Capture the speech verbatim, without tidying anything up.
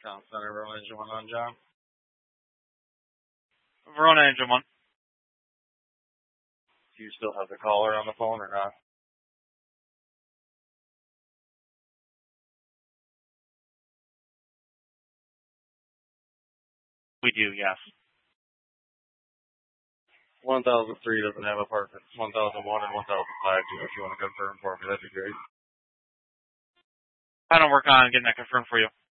Town Center, Verona Engine one on, John. Verona Engine one. Do you still have the caller on the phone or not? We do, yes. one thousand three doesn't have apartments. one thousand one and one thousand five do. If you want to confirm for me, that'd be great. I don't work on getting that confirmed for you.